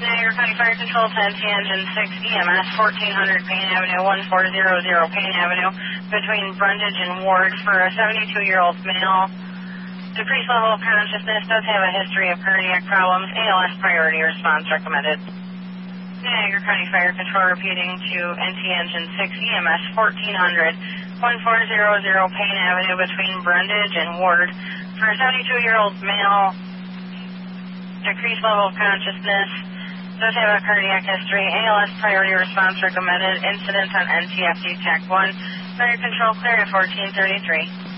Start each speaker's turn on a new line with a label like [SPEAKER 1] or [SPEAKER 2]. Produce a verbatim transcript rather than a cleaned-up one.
[SPEAKER 1] Niagara County Fire Control to N T Engine six E M S, fourteen hundred Payne Avenue, one four zero zero Payne Avenue, between Brundage and Ward for a seventy-two-year-old male. Decreased level of consciousness, does have a history of cardiac problems, A L S priority response recommended. Niagara County Fire Control repeating to N T Engine six E M S, fourteen hundred, one four zero zero Payne Avenue, between Brundage and Ward for a seventy-two-year-old male. Decreased level of consciousness, does have a cardiac history, A L S priority response recommended, incident on N T F D Tech one, Fire Control clear at fourteen thirty-three.